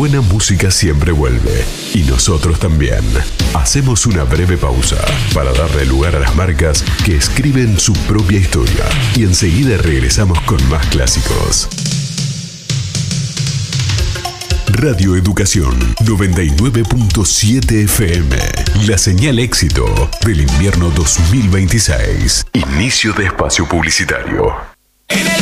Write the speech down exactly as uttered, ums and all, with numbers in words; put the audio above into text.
buena música siempre vuelve, y nosotros también. Hacemos una breve pausa para darle lugar a las marcas que escriben su propia historia, y enseguida regresamos con más clásicos. Radio Educación noventa y nueve punto siete F M. La señal éxito del invierno dos mil veintiséis. Inicio de espacio publicitario. En el